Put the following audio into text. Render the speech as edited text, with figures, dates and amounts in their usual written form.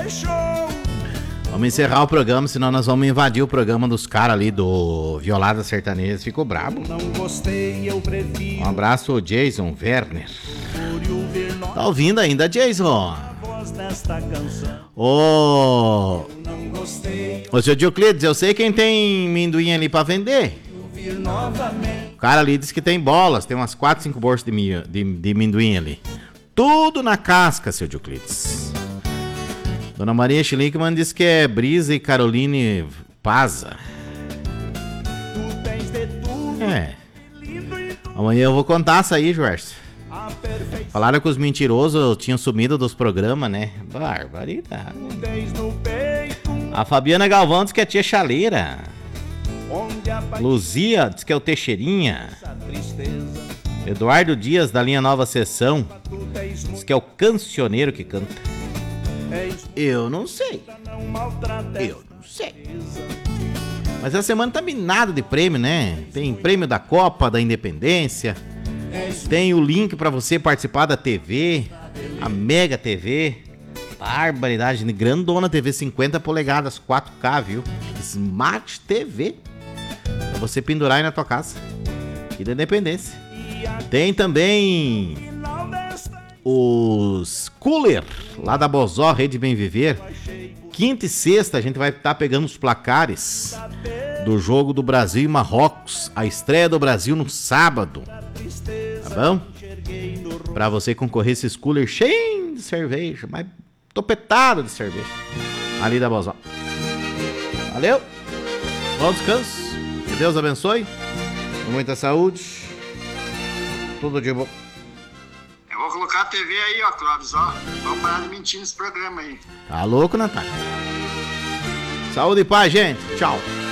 Vamos encerrar o programa, senão nós vamos invadir o programa dos caras ali do Violada Sertaneja. Ficou brabo. Um abraço, Jason Werner. Tá ouvindo ainda, Jason? Ô, seu Dioclides, eu sei quem tem amendoim ali pra vender. O cara ali disse que tem bolas, tem umas 4, 5 bolsas de amendoim ali. Tudo na casca, seu Dioclides. Dona Maria Schlinkman disse que é Brisa e Caroline Paza. Amanhã eu vou contar essa aí, Jorge. Falaram que os mentirosos tinham sumido dos programas, né? Barbaridade. A Fabiana Galvão diz que é tia Chaleira. Luzia diz que é o Teixeirinha. Eduardo Dias, da linha Nova Sessão, diz que é o cancioneiro que canta. Eu não sei. Mas essa semana tá minado de prêmio, né? Tem prêmio da Copa, da Independência. Tem o link pra você participar da TV, a Mega TV. Barbaridade, grandona TV, 50 polegadas, 4K, viu? Smart TV. Pra você pendurar aí na tua casa. E da Independência. Tem também os cooler lá da Bozó, Rede Bem Viver. Quinta e sexta a gente vai estar pegando os placares do jogo do Brasil e Marrocos. A estreia do Brasil no sábado. Tá bom? Pra você concorrer esses coolers cheios de cerveja, mas topetado de cerveja. Ali da Bozó. Valeu. Bom descanso. Que Deus abençoe. Com muita saúde. Tudo de bom. Eu vou colocar a TV aí, ó, Clóvis, ó. Vamos parar de mentir nesse programa aí. Tá louco, Natália? Saúde e paz, gente. Tchau.